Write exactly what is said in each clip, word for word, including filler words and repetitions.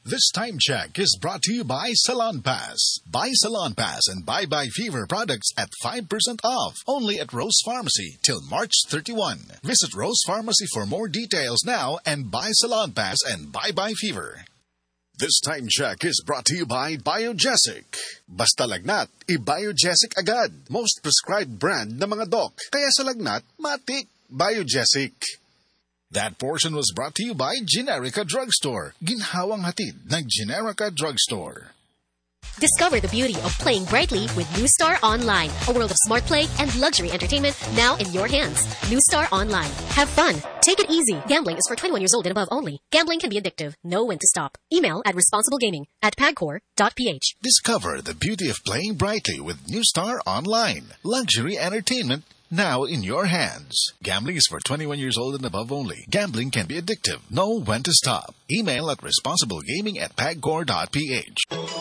This time check is brought to you by Salon Pass. Buy Salon Pass and Bye Bye Fever products at five percent off. Only at Rose Pharmacy till March thirty-first. Visit Rose Pharmacy for more details now and buy Salon Pass and Bye Bye Fever. This time check is brought to you by Biogesic. Basta lagnat, i-Biogesic agad. Most prescribed brand ng mga doc. Kaya sa lagnat, matik. Biogesic. That portion was brought to you by Generica Drugstore. Ginhawang hatid ng Generica Drugstore. Discover the beauty of playing brightly with New Star Online. A world of smart play and luxury entertainment now in your hands. New Star Online. Have fun. Take it easy. Gambling is for twenty-one years old and above only. Gambling can be addictive. Know when to stop. Email at responsiblegaming at pagcor dot p h. Discover the beauty of playing brightly with New Star Online. Luxury entertainment now in your hands. Gambling is for twenty-one years old and above only. Gambling can be addictive. Know when to stop. Email at responsiblegaming at pagcor dot p h.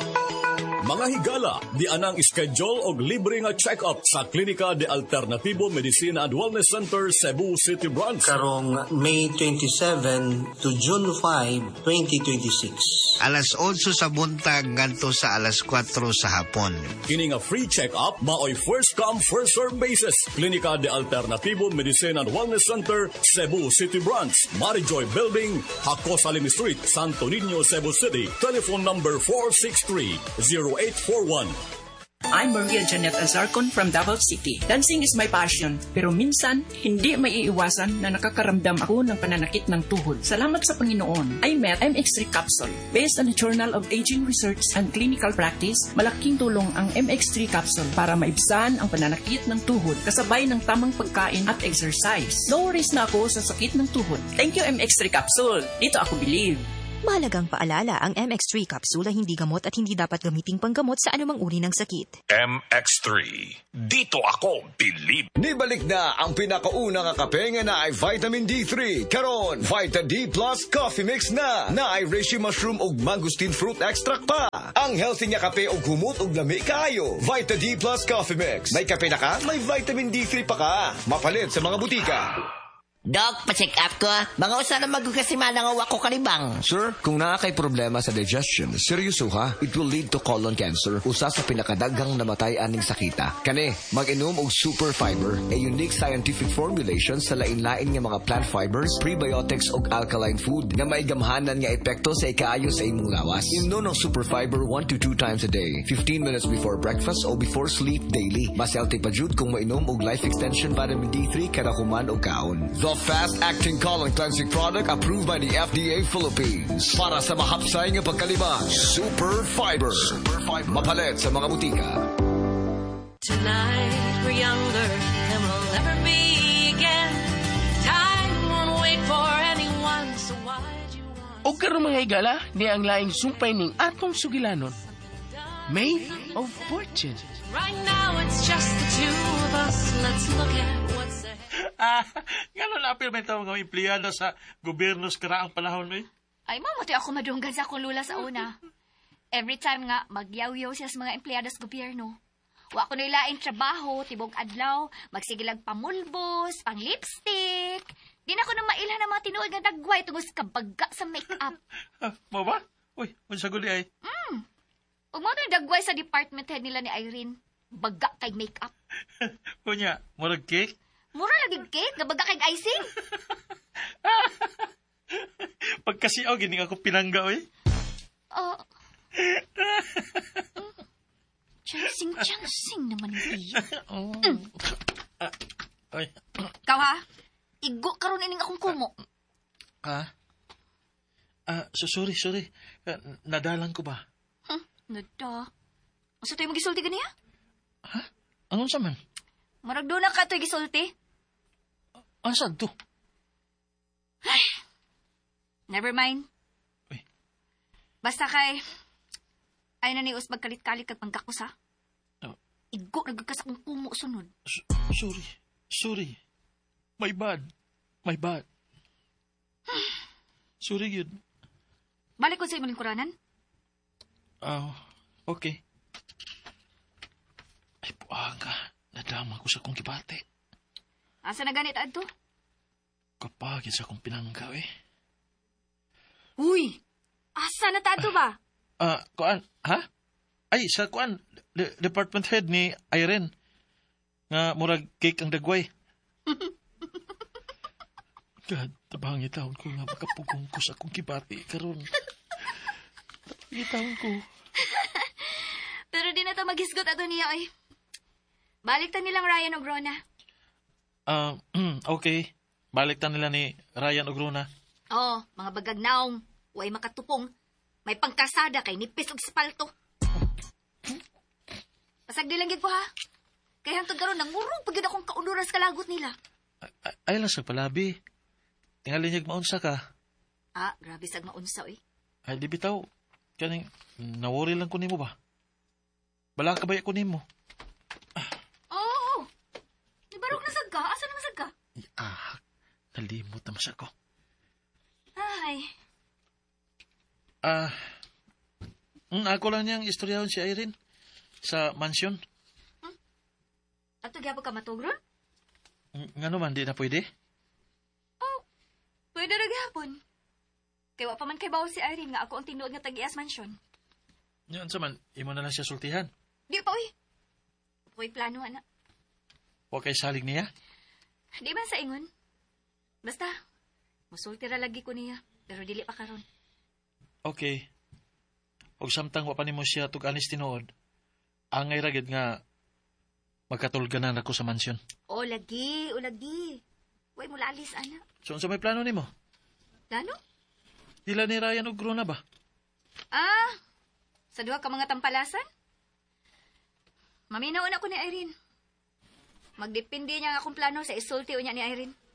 Mga higala, di anang schedule og libre nga check-up sa Klinika de Alternativo Medicine and Wellness Center, Cebu City Branch. Karong May twenty-seven to June fifth, twenty twenty-six. Alas otso sa buntag ngadto sa alas kwatro sa hapon. Kini nga free check-up maoy first come first serve basis. Klinika de Alternativo Medicine and Wellness Center, Cebu City Branch, Marijoy Building, Hakos Alim Street, Santo Niño, Cebu City. Telephone number four six three, zero eight four one. I'm Maria Janet Azarcon from Davao City. Dancing is my passion, pero minsan, hindi maiiwasan na nakakaramdam ako ng pananakit ng tuhod. Salamat sa Panginoon, I met M X three Capsule. Based on the Journal of Aging Research and Clinical Practice, malaking tulong ang M X three Capsule para maibsan ang pananakit ng tuhod kasabay ng tamang pagkain at exercise. No worries na ako sa sakit ng tuhod. Thank you M X three Capsule. Dito ako believe. Mahalagang paalala, ang M X three capsule ay hindi gamot at hindi dapat gamiting panggamot sa anumang uri ng sakit. M X three. Dito ako believe. Nibalik na ang pinakauna nga kape nga na ay vitamin D three. Karon, Vita D Plus Coffee Mix na. Na ay reishi mushroom ug mangosteen fruit extract pa. Ang healthy nga kape ug humot ug lami kaayo. Vita D Plus Coffee Mix. May kape na ka, may vitamin D three pa ka. Mapalit sa mga butika. Doc, pa-check up ko. Mga usa na magkakasimana nga wako kalibang. Sir, kung naa kay problema sa digestion, seryoso ha, it will lead to colon cancer. Usa sa pinakadaghang namatay aning sakita. Kani, mag-inom og super fiber, a unique scientific formulation sa lain-lain nga mga plant fibers, prebiotics ug alkaline food nga may gamhanan nga epekto sa ikaayo sa imong lawas. Inom ng super fiber one to two times a day, fifteen minutes before breakfast o before sleep daily. Mas healthy pa jud kung mainom og life extension vitamin D three kada human og kaon. The fast-acting colon cleansing product approved by the F D A Philippines. Para sa mahapsay nga pagkalibang, Super Fiber. Super Fiber. Mapalit sa mga butika. Tonight we're younger than we'll ever be again. Time won't wait for anyone, so why'd you want... O karon mga higala, di ang laing sumpay ning atong sugilanon. Made of fortune. Right now it's just the two of us. Let's look at what's ahead. Ah, gano'n na apil may tawag mga empleyado sa gobyerno sa karaang panahon, eh? Ay, mamuti ako madunggan sa akong lula sa una. Every time nga, magyaw-yaw siya sa mga empleyado sa gobyerno. Wa ko nilaing trabaho, tibog adlaw, magsigilag pamulbos, pang lipstick. Di na ko na mailhan ng mga tinuod nga dagway tungos kabaga sa make-up. Ah, mo ba? Uy, unsa guli ay? Hmm. Ug mo na dagway sa department head nila ni Irene. Baga kay make-up. Kunya, murag cake? Mura lagi cake, nga baga kay icing. Pagkasiaw, gining ako pinangga, eh. Oh. Chansing-chansing naman niya. Oh. Mm. Ah, ay. Ikaw ha? Igo karon ining akong kumo. Ah? Ah, so sorry, sorry. Uh, nadalang ko ba? Hmm, nada. Masa tayo magisulti ganiya? Ha? Anong saman? Marag doon na ka ito'y gisulti. Ano saan to? Ay, never mind. Uy. Basta kay, ay na ni us magkalit-kalit kag pangkakus ha. Oh. Igo nagagkas akong kumo sunod. S- sorry, sorry. My bad. My bad. Sorry yun. Balik ko sa imong lingkuranan? Oh, okay. Ay, puaga. Nadama ko sa kong kibate. Asa na ganit adto? Kapagin sa kong pinanggaw eh. Uy! Asa na tato ba? Ah, kuan, ha? Ay, sa kuan, de- department head ni Irene. Nga murag cake ang dagway. God, tabangit taon ko nga makapugong ko sa akong kibati karon. Tabangit taon ko. Pero di na to maghisgot ato niya, oy. Balik ta nilang Ryan o Rona. Ah, okay. Balik ta nila ni Ryan ug Rona. Oh, mga bagagnaong. Huwag makatupong. May pangkasada kay nipis og spalto. Pasagdi lang gid ko ha. Kaya hangtod karon nangurog pagid akong kaunuras kalagot nila. Ay, ay lang sa palabi. Tingali niyag maunsa ka. Ah, grabe sag maunsa oy. Ay, di bitaw. Kaning, nawori lang ko nimo ba? Bala ka ba ko nimo? Oo. Nibarog na sagka. Asa naman sagka? Ah, nalimot naman siya ko. Ay. Ah, mm, ako lang niyang istoryahon si Irene sa mansyon. Hmm? Ato gyapon ka matugron? Ng- Nga naman, di na pwede? Oh, pwede na gyapon. Kaya wa pa man kay bawal si Irene nga ako ang tinuod nga tag-ias mansyon. Yun sa man, imo na lang siya sultihan. Di pa, uy. Uy, plano, anak. Huwag kay salig niya. Di ba sa ingon? Basta, musulti ra lagi ko niya, pero dili pa karon. Okay. Og samtang wa pa nimo siya tug anis tinuod, angay ra gid nga magkatulganan ako sa mansyon. O, lagi, o, lagi. Uy, mula alis, anak. So, unsa may plano nimo? Plano? Dila ni Ryan og Rona ba? Ah, sa duha ka mga tampalasan? Maminaw na ko ni Irene. Magdepende niya nga akong plano sa isulti unya ni Irene.